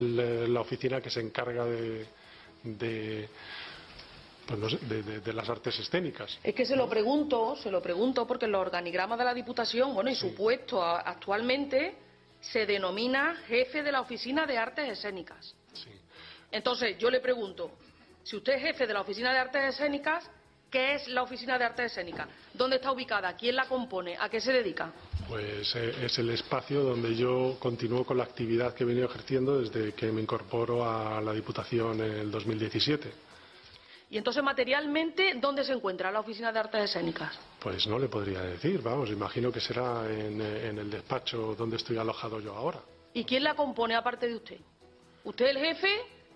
la oficina que se encarga de las artes escénicas. Es que se lo pregunto porque en los organigramas de la Diputación, y su puesto actualmente se denomina jefe de la Oficina de Artes Escénicas. Sí. Entonces, yo le pregunto, si usted es jefe de la Oficina de Artes Escénicas, ¿qué es la Oficina de Artes Escénicas? ¿Dónde está ubicada? ¿Quién la compone? ¿A qué se dedica? Pues es el espacio donde yo continúo con la actividad que he venido ejerciendo desde que me incorporo a la Diputación en el 2017. Y entonces, materialmente, ¿dónde se encuentra la Oficina de Artes Escénicas? Pues no le podría decir, imagino que será en el despacho donde estoy alojado yo ahora. ¿Y quién la compone aparte de usted? ¿Usted es el jefe?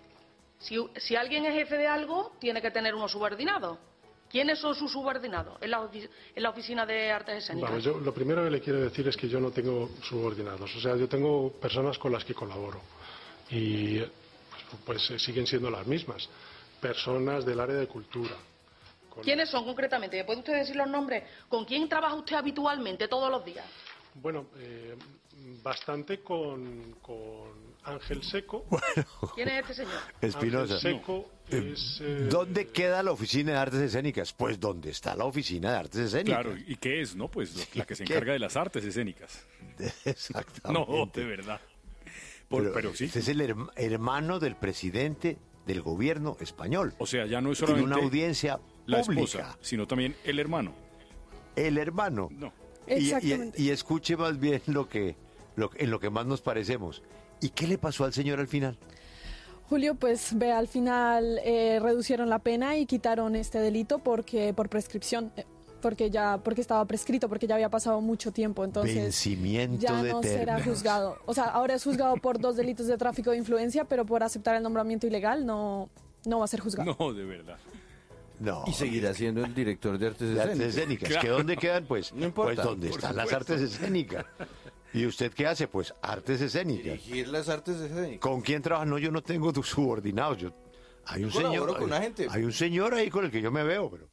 Si alguien es jefe de algo, tiene que tener unos subordinados. ¿Quiénes son sus subordinados en la Oficina de Artes Escénicas? Yo lo primero que le quiero decir es que yo no tengo subordinados. O sea, yo tengo personas con las que colaboro. Y pues siguen siendo las mismas. Personas del área de cultura. ¿Quiénes son concretamente? ¿Me puede usted decir los nombres? ¿Con quién trabaja usted habitualmente todos los días? Bueno, bastante con Ángel Seco. ¿Quién es este señor? Espinosa. Ángel Seco es... ¿Dónde queda la Oficina de Artes Escénicas? Pues donde está la Oficina de Artes Escénicas. Claro, ¿y qué es, no? Pues la que se encarga de las artes escénicas. Exactamente. No, de verdad. Pero sí. Este es el hermano del presidente del gobierno español. O sea, ya no es en solamente una audiencia la pública. esposa, sino también el hermano. El hermano. No. Exactamente. Y escuche más bien en lo que más nos parecemos. ¿Y qué le pasó al señor al final? Julio, pues al final reducieron la pena y quitaron este delito por prescripción, porque estaba prescrito, porque ya había pasado mucho tiempo, entonces vencimiento ya de no será términos. juzgado. O sea, ahora es juzgado por 2 delitos de tráfico de influencia, pero por aceptar el nombramiento ilegal no va a ser juzgado. No, de verdad. No. Y seguirá siendo el director de artes De artes escénicas. escénicas. Claro. ¿Que dónde quedan? Pues, No importa, pues donde por están las supuesto. artes escénicas. ¿Y usted qué hace? Pues artes escénicas. Dirigir las artes escénicas. ¿Con quién trabaja? No, yo no tengo subordinados. Hay un señor. Colaboro con una gente. Hay un señor ahí con el que yo me veo, pero.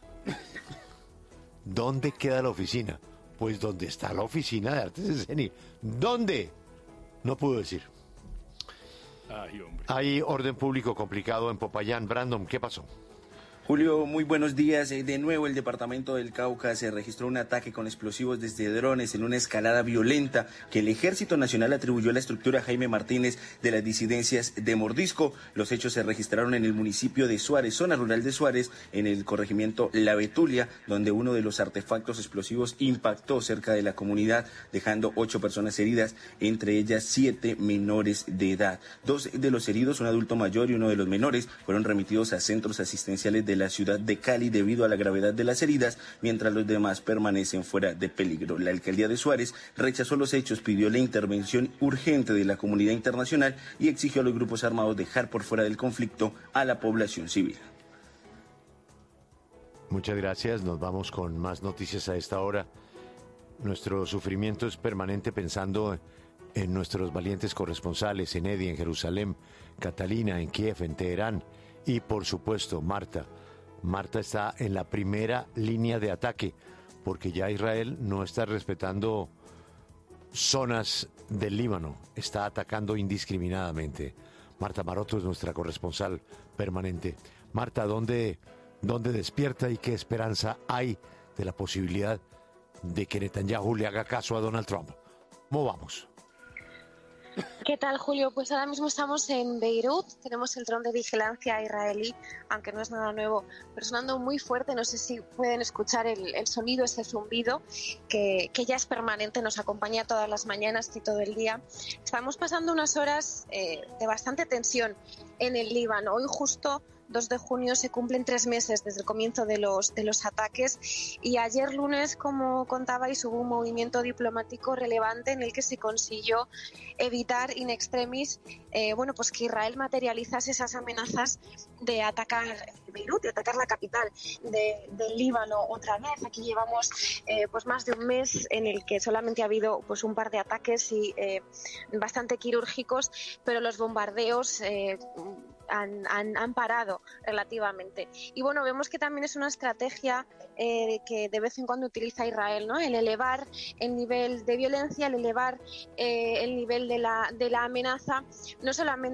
¿Dónde queda la oficina? Pues donde está la Oficina de Artes Escénicas. ¿Dónde? No puedo decir. Ay, hombre. Hay orden público complicado en Popayán. Brandon, ¿qué pasó? Julio, muy buenos días. De nuevo, el departamento del Cauca se registró un ataque con explosivos desde drones en una escalada violenta que el Ejército Nacional atribuyó a la estructura Jaime Martínez de las disidencias de Mordisco. Los hechos se registraron en el municipio de Suárez, zona rural de Suárez, en el corregimiento La Betulia, donde uno de los artefactos explosivos impactó cerca de la comunidad, dejando 8 personas heridas, entre ellas 7 menores de edad. 2 de los heridos, un adulto mayor y uno de los menores, fueron remitidos a centros asistenciales de la ciudad de Cali debido a la gravedad de las heridas, mientras los demás permanecen fuera de peligro. La alcaldía de Suárez rechazó los hechos, pidió la intervención urgente de la comunidad internacional y exigió a los grupos armados dejar por fuera del conflicto a la población civil. Muchas gracias. Nos vamos con más noticias a esta hora. Nuestro sufrimiento es permanente pensando en nuestros valientes corresponsales en Edi, en Jerusalén, Catalina, en Kiev, en Teherán y, por supuesto, Marta. Marta está en la primera línea de ataque porque ya Israel no está respetando zonas del Líbano, está atacando indiscriminadamente. Marta Maroto es nuestra corresponsal permanente. Marta, ¿dónde despierta y qué esperanza hay de la posibilidad de que Netanyahu le haga caso a Donald Trump? ¿Cómo vamos? ¿Qué tal, Julio? Pues ahora mismo estamos en Beirut, tenemos el dron de vigilancia israelí, aunque no es nada nuevo, pero sonando muy fuerte. No sé si pueden escuchar el sonido, ese zumbido que ya es permanente, nos acompaña todas las mañanas y todo el día. Estamos pasando unas horas de bastante tensión en el Líbano. Hoy justo 2 de junio se cumplen 3 meses desde el comienzo de los ataques y ayer lunes, como contabais, hubo un movimiento diplomático relevante en el que se consiguió evitar in extremis pues que Israel materializase esas amenazas de atacar Beirut, de atacar la capital del Líbano otra vez. Aquí llevamos pues más de un mes en el que solamente ha habido pues un par de ataques y bastante quirúrgicos, pero los bombardeos han parado relativamente. Y bueno, vemos que también es una estrategia que de vez en cuando utiliza Israel, ¿no? El elevar el nivel de violencia, el elevar el nivel de la amenaza, no solamente